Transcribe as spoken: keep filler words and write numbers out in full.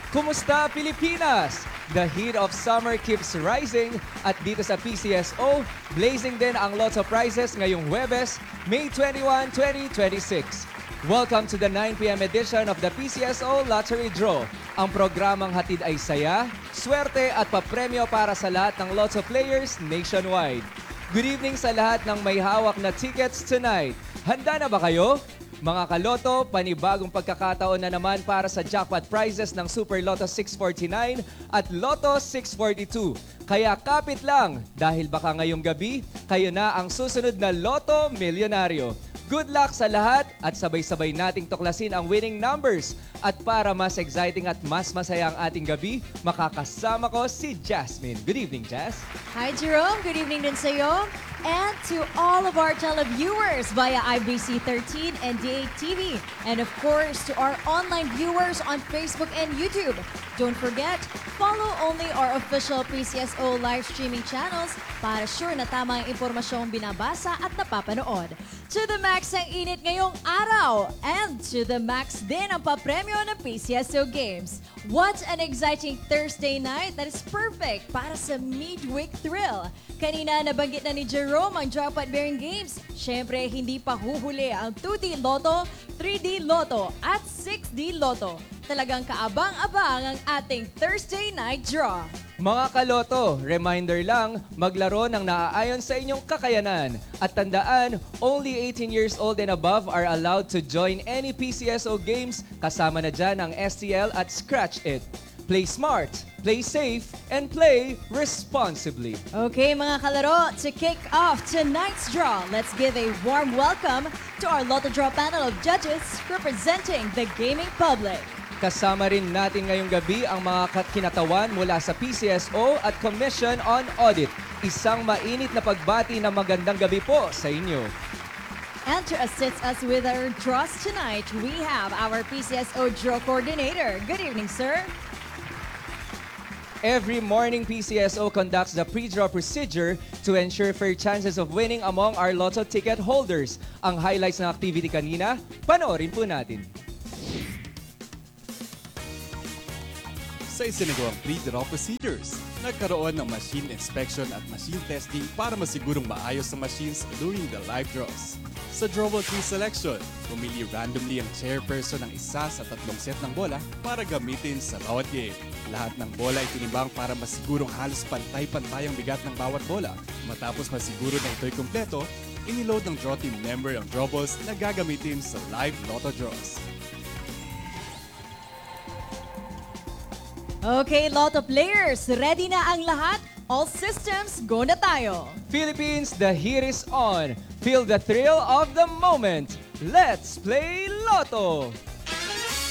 Kumusta Pilipinas? The heat of summer keeps rising at dito sa P C S O, blazing din ang lots of prizes ngayong Huwebes, May twenty-first, twenty twenty-six. Welcome to the nine p m edition of the P C S O Lottery Draw. Ang programang hatid ay saya, swerte at papremyo para sa lahat ng lots of players nationwide. Good evening sa lahat ng may hawak na tickets tonight. Handa na ba kayo? Mga kaloto, panibagong pagkakataon na naman para sa jackpot prizes ng Super Lotto six forty-nine at Lotto six forty-two. Kaya kapit lang dahil baka ngayong gabi, kayo na ang susunod na Lotto Milyonaryo. Good luck sa lahat at sabay-sabay nating tuklasin ang winning numbers. At para mas exciting at mas masaya ang ating gabi, makakasama ko si Jasmine. Good evening, Jazz. Hi, Jerome. Good evening din sa'yo. And to all of our televiewers via I B C thirteen and D eight T V. And of course, to our online viewers on Facebook and YouTube. Don't forget, follow only our official P C S O live streaming channels para sure na tama ang impormasyong binabasa at napapanood. To the max ang init ngayong araw and to the max din ang papremyo ng P C S O Games. What an exciting Thursday night that is perfect para sa midweek thrill. Kanina nabanggit na ni Jerome ang jackpot-bearing games. Siyempre, hindi pa huhuli ang two D Lotto, three D Lotto at six D Lotto. Talagang kaabang-abang ang ating Thursday night draw. Mga kaloto, reminder lang, maglaro ng naaayon sa inyong kakayanan. At tandaan, only eighteen years old and above are allowed to join any P C S O games. Kasama na dyan ang S T L at Scratch It. Play smart, play safe, and play responsibly. Okay mga kalaro, to kick off tonight's draw, let's give a warm welcome to our Lotto Draw panel of judges representing the gaming public. Kasama rin natin ngayong gabi ang mga kinatawan mula sa P C S O at Commission on Audit. Isang mainit na pagbati na magandang gabi po sa inyo. And to assist us with our draws tonight, we have our P C S O Draw Coordinator. Good evening, sir. Every morning, P C S O conducts the pre-draw procedure to ensure fair chances of winning among our Lotto ticket holders. Ang highlights ng activity kanina, panoorin po natin. Sa isinagawang pre-draw procedures, nagkaroon ng machine inspection at machine testing para masigurong maayos sa machines during the live draws. Sa drawable tree selection, pumili randomly ang chairperson ng isa sa tatlong set ng bola para gamitin sa bawat game. Lahat ng bola ay tinimbang para masigurong halos pantay-pantay ang bigat ng bawat bola. Matapos masiguro na ito'y kumpleto, iniload ng draw team member ang drawables na gagamitin sa live Lotto draws. Okay, Lotto players, ready na ang lahat? All systems, go na tayo! Philippines, the heat is on. Feel the thrill of the moment. Let's play Lotto!